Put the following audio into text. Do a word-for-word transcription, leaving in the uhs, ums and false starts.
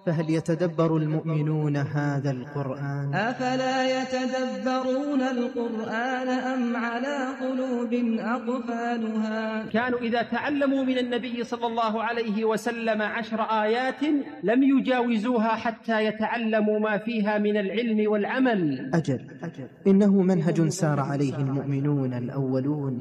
فهل يتدبر المؤمنون هذا القرآن؟ أفلا يتدبرون القرآن أم على قلوب أقفالها؟ كانوا إذا تعلموا من النبي صلى الله عليه وسلم عشر آيات لم يجاوزوها حتى يتعلموا ما فيها من العلم والعمل. أجل, أجل إنه منهج سار عليه المؤمنون الأولون